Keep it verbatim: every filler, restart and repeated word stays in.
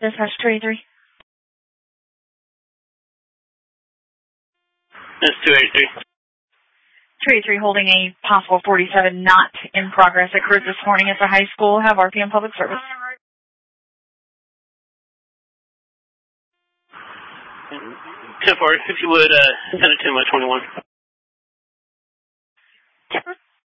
Dispatch two eighty-three. That's two eighty-three. two eighty-three holding a possible forty-seven not in progress occurred this morning at the high school. Have R P M public service. ten four, if you would, uh, send it to my twenty-one.